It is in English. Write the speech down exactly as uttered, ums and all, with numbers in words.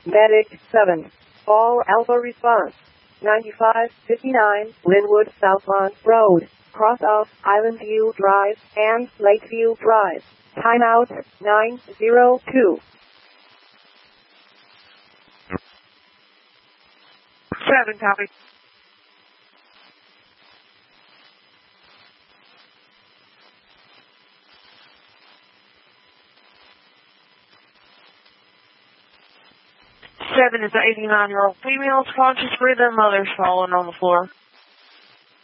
Medic seven. All Alpha response. ninety-five fifty-nine Linwood Southmont Road, cross of Island View Drive and Lakeview Drive. Timeout nine zero two. Seven, copy. Seven is an eighty-nine-year-old female, conscious breathing, mother's fallen on the floor.